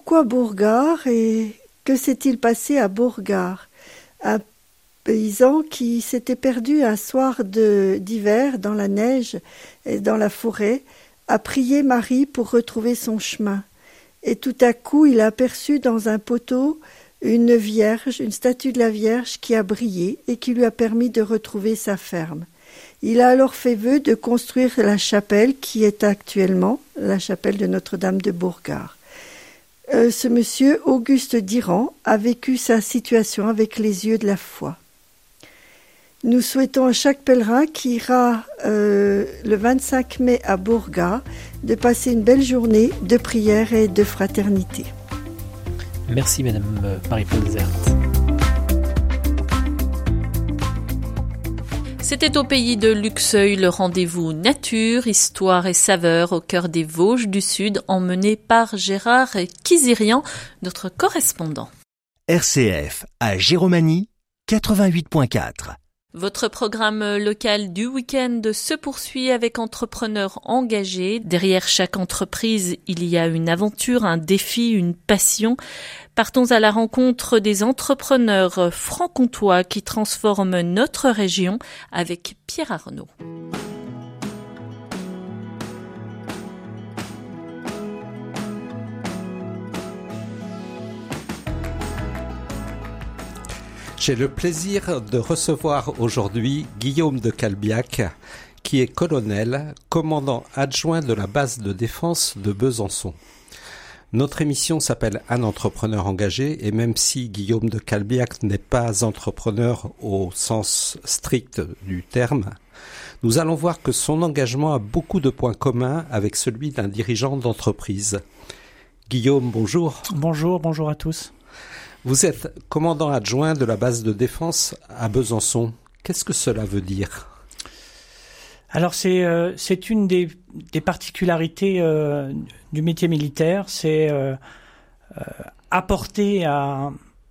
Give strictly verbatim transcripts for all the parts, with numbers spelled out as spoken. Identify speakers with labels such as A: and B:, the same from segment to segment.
A: pourquoi Bourgard et que s'est-il passé à Bourgard ? Un paysan qui s'était perdu un soir de, d'hiver dans la neige et dans la forêt a prié Marie pour retrouver son chemin. Et tout à coup, il a aperçu dans un poteau une vierge, une statue de la Vierge qui a brillé et qui lui a permis de retrouver sa ferme. Il a alors fait vœu de construire la chapelle qui est actuellement la chapelle de Notre-Dame de Bourgard. Euh, ce monsieur, Auguste Diran, a vécu sa situation avec les yeux de la foi. Nous souhaitons à chaque pèlerin qui ira euh, le vingt-cinq mai à Bourgard de passer une belle journée de prière et de fraternité.
B: Merci Madame Marie-Paul Zert.
C: C'était au pays de Luxeuil, le rendez-vous nature, histoire et saveur au cœur des Vosges du Sud, emmené par Gérard Kizirian, notre correspondant.
D: R C F à Giromagny, quatre-vingt-huit virgule quatre.
C: Votre programme local du week-end se poursuit avec Entrepreneurs engagés. Derrière chaque entreprise, il y a une aventure, un défi, une passion. Partons à la rencontre des entrepreneurs franc-comtois qui transforment notre région avec Pierre Arnaud.
E: J'ai le plaisir de recevoir aujourd'hui Guillaume de Calbiac, qui est colonel, commandant adjoint de la base de défense de Besançon. Notre émission s'appelle Un entrepreneur engagé, et même si Guillaume de Calbiac n'est pas entrepreneur au sens strict du terme, nous allons voir que son engagement a beaucoup de points communs avec celui d'un dirigeant d'entreprise. Guillaume, bonjour.
F: Bonjour, bonjour à tous.
E: Vous êtes commandant adjoint de la base de défense à Besançon. Qu'est-ce que cela veut dire ?
F: Alors c'est euh, c'est une des, des particularités euh, du métier militaire, c'est euh, euh, apporter à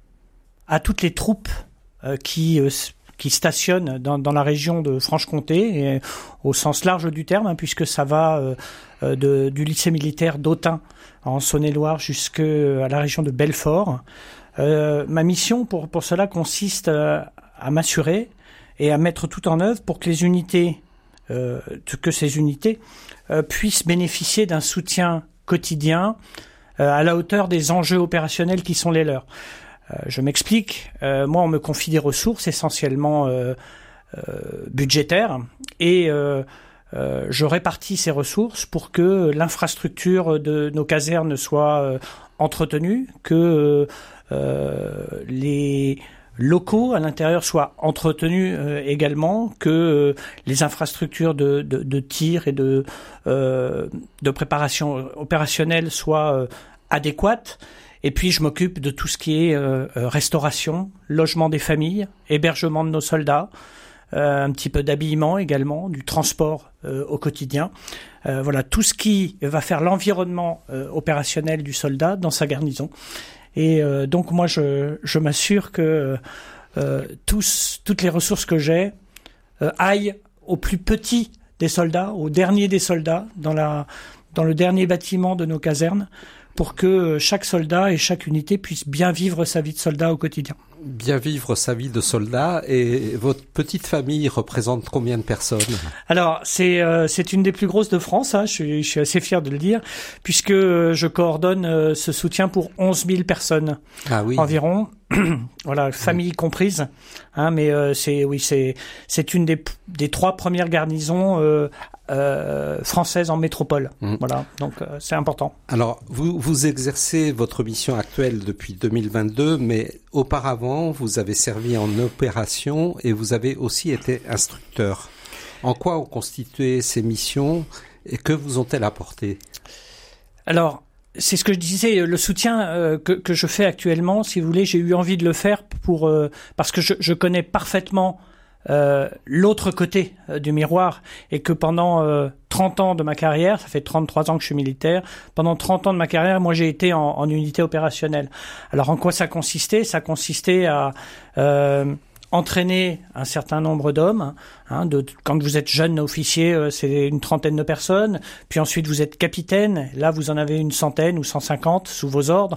F: à toutes les troupes euh, qui euh, qui stationnent dans, dans la région de Franche-Comté, et au sens large du terme, hein, puisque ça va euh, de, du lycée militaire d'Autun en Saône-et-Loire jusqu'à la région de Belfort. Euh, ma mission pour pour cela consiste à, à m'assurer et à mettre tout en œuvre pour que les unités euh, que ces unités euh, puissent bénéficier d'un soutien quotidien euh, à la hauteur des enjeux opérationnels qui sont les leurs. Euh, je m'explique. Euh, moi, on me confie des ressources essentiellement euh, euh, budgétaires et euh, euh, je répartis ces ressources pour que l'infrastructure de nos casernes soit euh, entretenue, que euh, Euh, les locaux à l'intérieur soient entretenus euh, également, que euh, les infrastructures de, de, de tir et de, euh, de préparation opérationnelle soient euh, adéquates. Et puis je m'occupe de tout ce qui est euh, restauration, logement des familles, hébergement de nos soldats, euh, un petit peu d'habillement également, du transport euh, au quotidien. Euh, voilà, tout ce qui va faire l'environnement euh, opérationnel du soldat dans sa garnison. Et euh, donc moi je, je m'assure que euh, tous, toutes les ressources que j'ai euh, aillent au plus petit des soldats, au dernier des soldats, dans, la, dans le dernier bâtiment de nos casernes, pour que chaque soldat et chaque unité puisse bien vivre sa vie de soldat au quotidien.
E: Bien vivre sa vie de soldat. Et votre petite famille représente combien de personnes ?
F: Alors, c'est euh, c'est une des plus grosses de France, hein, je suis, je suis assez fier de le dire, puisque je coordonne euh, ce soutien pour onze mille personnes
E: ah oui.
F: environ. Voilà, famille oui. comprise, hein, mais euh, c'est oui, c'est c'est une des des trois premières garnisons euh, euh, françaises en métropole. Mmh. Voilà, donc euh, c'est important.
E: Alors, vous vous exercez votre mission actuelle depuis deux mille vingt-deux, mais auparavant, vous avez servi en opération et vous avez aussi été instructeur. En quoi ont constitué ces missions et que vous ont-elles apporté ?
F: Alors, c'est ce que je disais, le soutien euh, que, que je fais actuellement, si vous voulez, j'ai eu envie de le faire pour euh, parce que je, je connais parfaitement euh, l'autre côté euh, du miroir et que pendant euh, trente ans de ma carrière, ça fait trente-trois ans que je suis militaire, pendant trente ans de ma carrière, moi j'ai été en, en unité opérationnelle. Alors en quoi ça consistait ? Ça consistait à euh, entraîner un certain nombre d'hommes. Hein, de, quand vous êtes jeune officier, euh, c'est une trentaine de personnes. Puis ensuite, vous êtes capitaine. Là, vous en avez une centaine ou cent cinquante sous vos ordres.